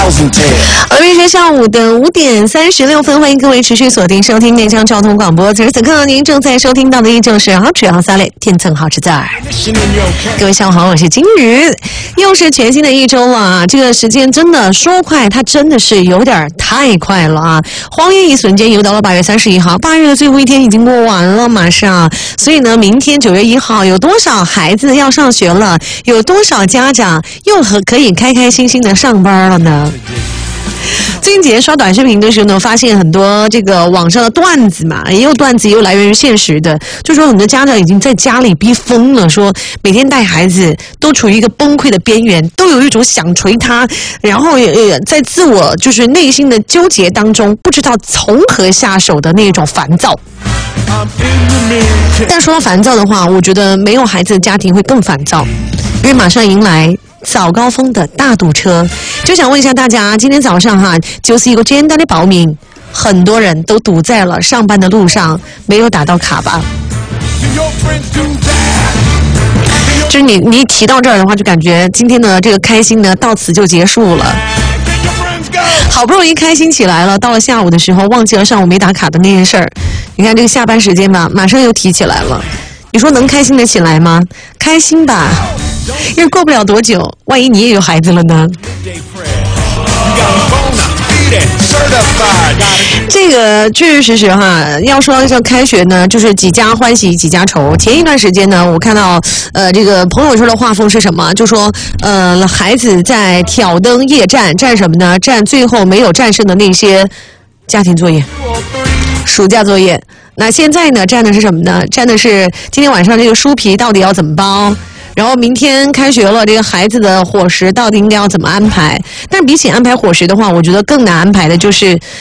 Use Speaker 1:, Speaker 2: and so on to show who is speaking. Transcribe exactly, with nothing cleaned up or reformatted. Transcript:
Speaker 1: 而明天下午的五点三十六分，欢迎各位持续锁定收听内江交通广播。此时此刻，您正在收听到的依旧是好吃好撒嘞，天蹭好吃在。各位下午好，我是金鱼，又是全新的一周了啊！这个时间真的说快，它真的是有点太快了啊！晃眼一瞬间又到了八月三十一号，八月的最后一天已经过完了，马上。所以呢，明天九月一号，有多少孩子要上学了？有多少家长又和可以开开心心的上班了呢？最近几天刷短视频的时候呢，发现很多这个网上的段子嘛，也有段子也有来源于现实的，就说很多家长已经在家里逼疯了，说每天带孩子都处于一个崩溃的边缘，都有一种想捶他，然后也在自我就是内心的纠结当中，不知道从何下手的那种烦躁。但说到烦躁的话，我觉得没有孩子的家庭会更烦躁，因为马上迎来早高峰的大堵车。就想问一下大家，今天早上哈，就是一个简单的报名，很多人都堵在了上班的路上，没有打到卡吧？就是你你提到这儿的话，就感觉今天的这个开心呢，到此就结束了。好不容易开心起来了，到了下午的时候，忘记了上午没打卡的那件事儿。你看这个下班时间吧，马上又提起来了。你说能开心得起来吗？开心吧，因为过不了多久，万一你也有孩子了呢？这个确确实实哈，要说这开学呢，就是几家欢喜几家愁。前一段时间呢，我看到呃这个朋友圈的画风是什么？就说呃孩子在挑灯夜战，战什么呢？战最后没有战胜的那些家庭作业、暑假作业。那现在呢，战的是什么呢？战的是今天晚上这个书皮到底要怎么包？然后明天开学了，这个孩子的伙食到底应该要怎么安排？但是比起安排伙食的话，我觉得更难安排的就是